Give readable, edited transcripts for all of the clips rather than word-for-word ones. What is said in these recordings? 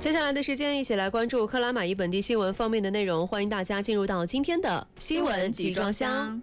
接下来的时间，一起来关注克拉玛依本地新闻方面的内容。欢迎大家进入到今天的新闻集装箱。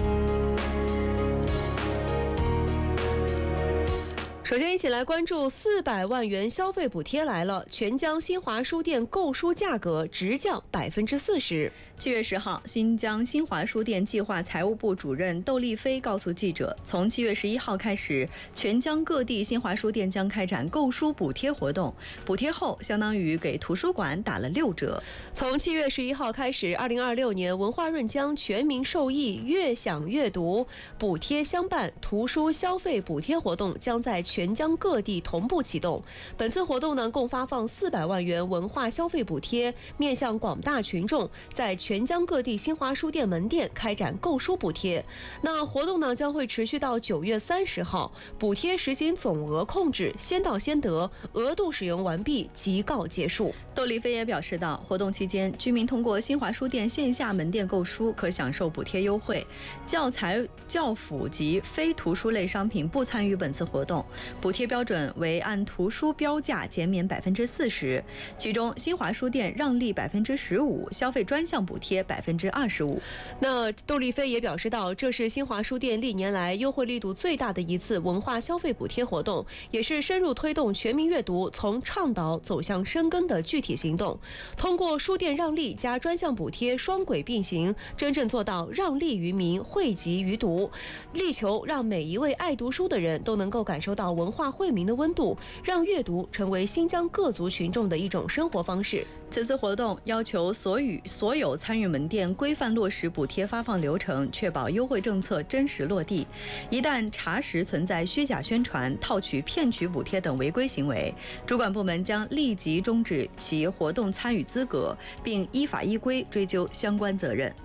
首先，一起来关注400万元消费补贴来了，全江新华书店购书价格直降40%。 7月10号，新疆新华书店计划财务部主任窦丽飞告诉记者，从7月11号开始，全疆各地新华书店将开展购书补贴活动，补贴后相当于给图书馆打了6折。 从7月11号开始，2026年文化润将全民受益、悦享阅读补贴相伴图书消费补贴活动将在全疆各地同步启动。本次活动呢，共发放400万元文化消费补贴，面向广大群众，在全疆各地新华书店门店开展购书补贴。那活动呢，将会持续到9月30号，补贴实行总额控制，先到先得，额度使用完毕即告结束。 窦丽飞也表示到，活动期间，居民通过新华书店线下门店购书可享受补贴优惠，教材、教辅及非图书类商品不参与本次活动。补贴标准为按图书标价减免40%，其中新华书店让利15%，消费专项补贴25%。 那窦丽飞也表示到，这是新华书店历年来优惠力度最大的一次文化消费补贴活动，也是深入推动全民阅读从倡导走向深耕的具体行动。通过书店让利加专项补贴双轨并行，真正做到让利于民，惠及于读，力求让每一位爱读书的人都能够感受到文化惠民的温度，让阅读成为新疆各族群众的一种生活方式。 此次活动要求所有参与门店规范落实补贴发放流程，确保优惠政策真实落地。一旦查实存在虚假宣传、套取、骗取补贴等违规行为，主管部门将立即终止其活动参与资格，并依法依规追究相关责任。